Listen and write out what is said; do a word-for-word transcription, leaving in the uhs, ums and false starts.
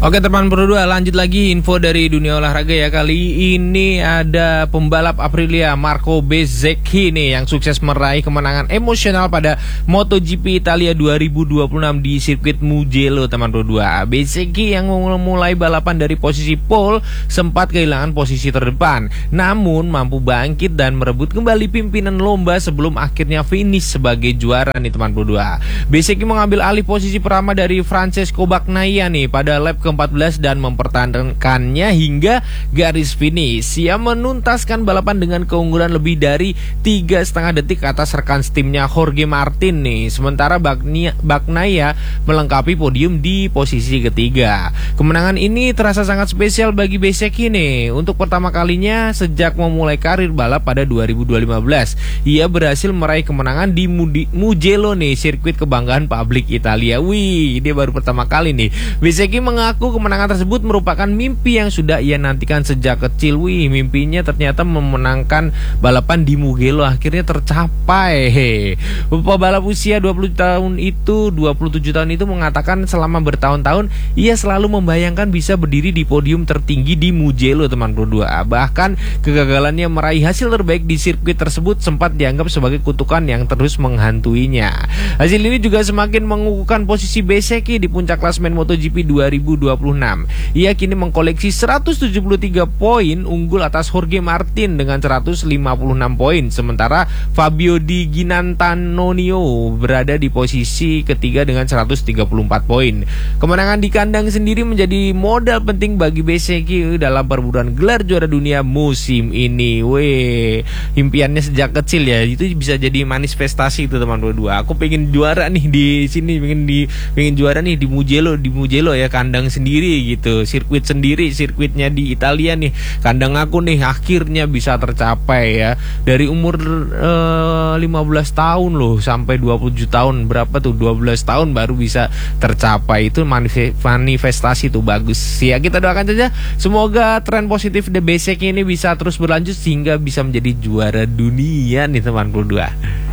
Oke teman berdua, lanjut lagi info dari dunia olahraga ya. Kali ini ada pembalap Aprilia Marco Bezzecchi nih yang sukses meraih kemenangan emosional pada MotoGP Italia dua ribu dua puluh enam di sirkuit Mugello teman berdua. Bezzecchi yang memulai balapan dari posisi pole sempat kehilangan posisi terdepan, namun mampu bangkit dan merebut kembali pimpinan lomba sebelum akhirnya finish sebagai juara nih teman berdua. Bezzecchi mengambil alih posisi pertama dari Francesco Bagnaia nih pada lap keempat belas dan mempertahankannya hingga garis finish. Ia menuntaskan balapan dengan keunggulan lebih dari tiga setengah detik atas rekan timnya Jorge Martin nih. Sementara Bagnaia melengkapi podium di posisi ketiga. Kemenangan ini terasa sangat spesial bagi Bezzecchi nih. Untuk pertama kalinya sejak memulai karir balap pada dua ribu lima belas, ia berhasil meraih kemenangan di Mugello nih, sirkuit kebanggaan publik Italia. Wih, dia baru pertama kali nih. Bezzecchi mengaku kemenangan tersebut merupakan mimpi yang sudah ia nantikan sejak kecil. Wih, mimpinya ternyata memenangkan balapan di Mugello akhirnya tercapai. Pebalap usia dua puluh tahun itu, dua puluh tujuh tahun itu mengatakan selama bertahun-tahun ia selalu membayangkan bisa berdiri di podium tertinggi di Mugello teman berdua. Bahkan kegagalannya meraih hasil terbaik di sirkuit tersebut sempat dianggap sebagai kutukan yang terus menghantuinya. Hasil ini juga semakin mengukuhkan posisi Bezzecchi di puncak klasemen MotoGP dua ribu dua puluh enam. Ia kini mengkoleksi seratus tujuh puluh tiga poin, unggul atas Jorge Martin dengan seratus lima puluh enam poin. Sementara Fabio Di Ginantanonio berada di posisi ketiga dengan seratus tiga puluh empat poin. Kemenangan di kandang sendiri menjadi modal penting bagi Bezzecchi dalam perburuan gelar juara dunia musim ini. Weh, impiannya sejak kecil ya, itu bisa jadi manifestasi itu teman berdua. Aku pengen juara nih di sini, pengen di pengen juara nih di Mugello, di Mugello ya, kandang sendiri gitu, sirkuit sendiri, sirkuitnya di Italia nih, kandang aku nih, akhirnya bisa tercapai ya. Dari umur eh, lima belas tahun loh sampai dua puluh tujuh tahun, berapa tuh, dua belas tahun baru bisa tercapai. Itu manifestasi tuh, bagus ya. Kita doakan saja semoga tren positif The Bezzecchi ini bisa terus berlanjut sehingga bisa menjadi juara dunia nih teman berdua.